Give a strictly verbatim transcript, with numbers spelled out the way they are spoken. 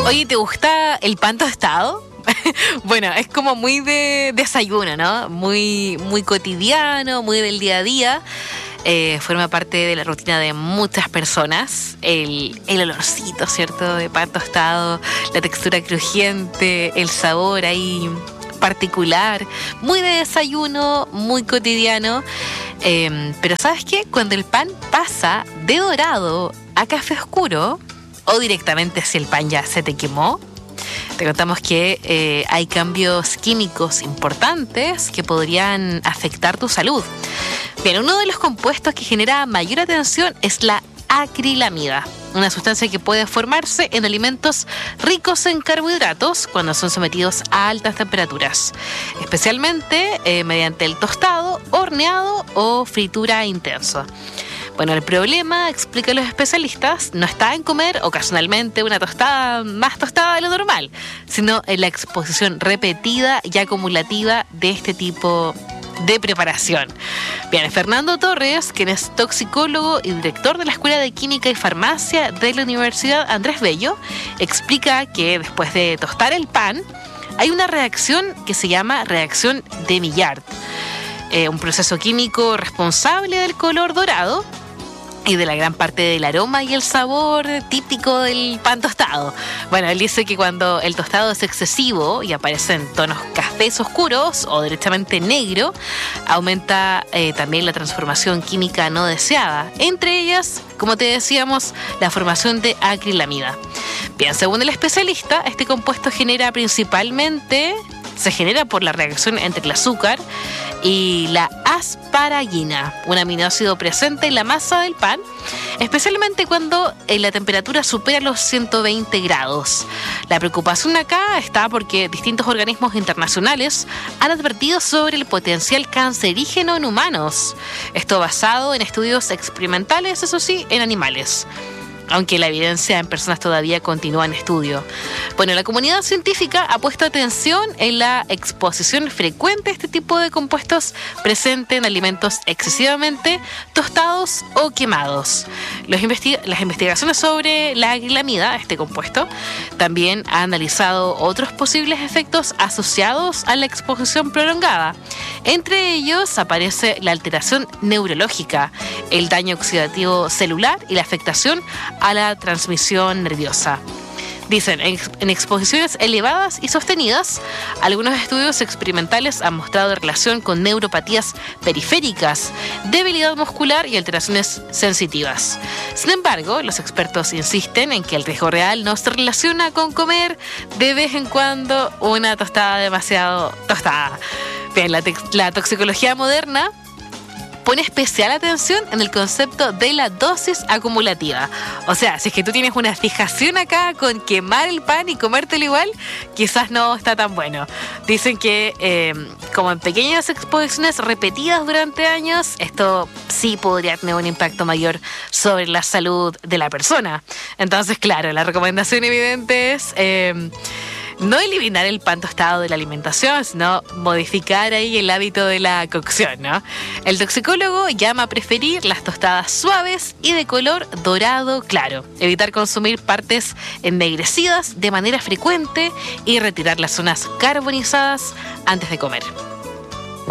Oye, ¿te gusta el pan tostado? Bueno, es como muy de desayuno, ¿no? Muy, muy cotidiano, muy del día a día. Eh, forma parte de la rutina de muchas personas. El, el olorcito, ¿cierto? De pan tostado, la textura crujiente, el sabor ahí particular. Muy de desayuno, muy cotidiano. Eh, pero ¿sabes qué? Cuando el pan pasa de dorado a café oscuro, o directamente si el pan ya se te quemó, te contamos que eh, hay cambios químicos importantes que podrían afectar tu salud. Bien, uno de los compuestos que genera mayor atención es la acrilamida, una sustancia que puede formarse en alimentos ricos en carbohidratos cuando son sometidos a altas temperaturas, especialmente eh, mediante el tostado, horneado o fritura intenso. Bueno, el problema, explican los especialistas, no está en comer ocasionalmente una tostada más tostada de lo normal, sino en la exposición repetida y acumulativa de este tipo de preparación. Bien, Fernando Torres, quien es toxicólogo y director de la Escuela de Química y Farmacia de la Universidad Andrés Bello, explica que después de tostar el pan, hay una reacción que se llama reacción de Maillard, eh, un proceso químico responsable del color dorado y de la gran parte del aroma y el sabor típico del pan tostado. Bueno, él dice que cuando el tostado es excesivo y aparece en tonos cafés oscuros o directamente negro, aumenta eh, también la transformación química no deseada. Entre ellas, como te decíamos, la formación de acrilamida. Bien, según el especialista, este compuesto genera principalmente... se genera por la reacción entre el azúcar y la asparagina, un aminoácido presente en la masa del pan, especialmente cuando la temperatura supera los ciento veinte grados. La preocupación acá está porque distintos organismos internacionales han advertido sobre el potencial cancerígeno en humanos. Esto basado en estudios experimentales, eso sí, en animales, aunque la evidencia en personas todavía continúa en estudio. Bueno, la comunidad científica ha puesto atención en la exposición frecuente de este tipo de compuestos presente en alimentos excesivamente tostados o quemados. Los investi- las investigaciones sobre la acrilamida, este compuesto, también han analizado otros posibles efectos asociados a la exposición prolongada. Entre ellos aparece la alteración neurológica, el daño oxidativo celular y la afectación a la transmisión nerviosa. Dicen, en exposiciones elevadas y sostenidas, algunos estudios experimentales han mostrado relación con neuropatías periféricas, debilidad muscular y alteraciones sensitivas. Sin embargo, los expertos insisten en que el riesgo real no se relaciona con comer de vez en cuando una tostada demasiado tostada. Bien, la, la toxicología moderna pone especial atención en el concepto de la dosis acumulativa. O sea, si es que tú tienes una fijación acá con quemar el pan y comértelo igual, quizás no está tan bueno. Dicen que eh, como en pequeñas exposiciones repetidas durante años, esto sí podría tener un impacto mayor sobre la salud de la persona. Entonces, claro, la recomendación evidente es... Eh, no eliminar el pan tostado de la alimentación, sino modificar ahí el hábito de la cocción, ¿no? El toxicólogo llama a preferir las tostadas suaves y de color dorado claro, evitar consumir partes ennegrecidas de manera frecuente y retirar las zonas carbonizadas antes de comer.